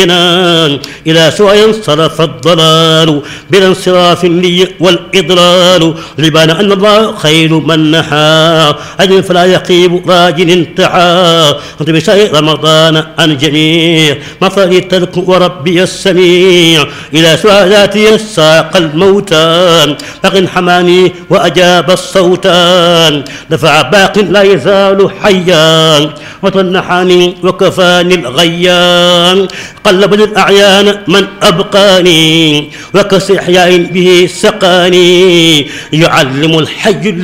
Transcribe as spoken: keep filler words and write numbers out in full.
إلى سوى انصرف الضلال بلا انصراف لي والإضلال لبان أن الله خير من نحى أجل فلا يقيب راج انتحى أنت بشيء رمضان عن جميع مصاري ترك وربي السميع إلى سوى ذاتي الساق الموتان باق حماني وأجاب الصوتان دفع باق لا يزال حيا وطنحاني وكفاني الغيان قلب الأعيان من أبقاني وكسر إحياء به سقاني يعلم الحي